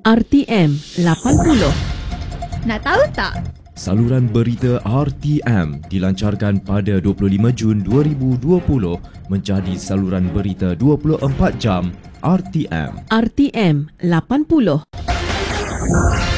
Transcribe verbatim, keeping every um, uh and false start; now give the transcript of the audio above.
R T M lapan puluh. Nak tahu tak? Saluran berita R T M dilancarkan pada dua puluh lima Jun dua ribu dua puluh menjadi saluran berita dua puluh empat jam R T M. R T M lapan puluh.